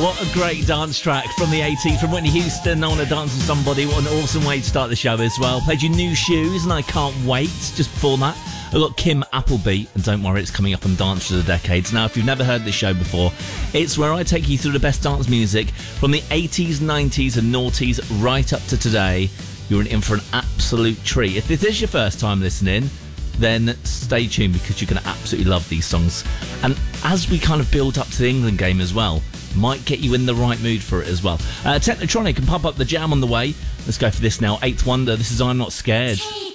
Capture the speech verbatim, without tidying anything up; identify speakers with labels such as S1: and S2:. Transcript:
S1: What a great dance track from the eighties from Whitney Houston. I Want to Dance with Somebody. What an awesome way to start the show as well. Played you New Shoes and I Can't Wait. Just before that, I've got Kim Appleby, and don't worry, it's coming up on Dance for the Decades. Now, if you've never heard this show before, it's where I take you through the best dance music from the eighties, nineties and noughties right up to today. You're in for an absolute treat. If this is your first time listening, then stay tuned because you're going to absolutely love these songs. And as we kind of build up to the England game as well, might get you in the right mood for it as well. Uh, Technotronic and Pump Up the Jam on the way. Let's go for this now. Eighth Wonder, this is I'm Not Scared.